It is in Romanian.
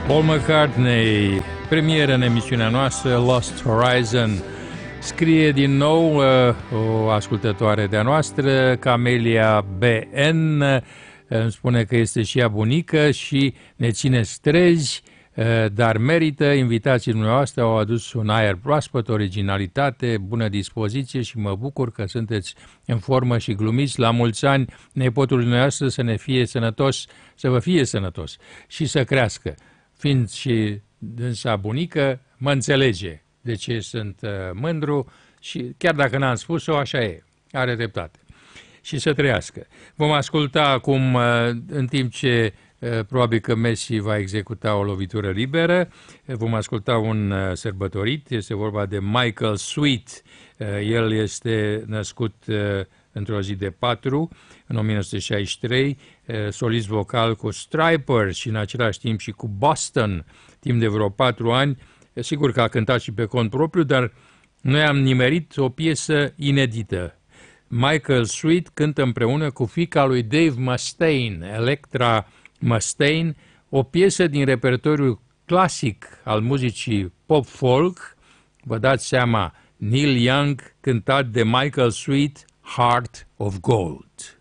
Paul McCartney, premieră în emisiunea noastră Lost Horizon. Scrie din nou o ascultătoare de-a noastră, Camelia BN, îmi spune că este și ea bunică și ne ține strezi, dar merită. Invitații dumneavoastră au adus un aer proaspăt, originalitate, bună dispoziție și mă bucur că sunteți în formă și glumiți. La mulți ani, nepotul dumneavoastră să ne fie sănătos, să vă fie sănătos și să crească. Fiind și dânsa bunică, mă înțelege de ce sunt mândru și chiar dacă n-am spus-o, așa e, are dreptate. Și să trăiască. Vom asculta acum, în timp ce probabil că Messi va executa o lovitură liberă, vom asculta un sărbătorit, este vorba de Michael Sweet. El este născut într-o zi de 4, în 1963, solist vocal cu Stryper și în același timp și cu Boston, timp de vreo 4 ani. Sigur că a cântat și pe cont propriu, dar noi am nimerit o piesă inedită. Michael Sweet cântă împreună cu fiica lui Dave Mustaine, Electra Mustaine, o piesă din repertoriul clasic al muzicii pop-folk. Vă dați seama, Neil Young cântat de Michael Sweet, Heart of Gold.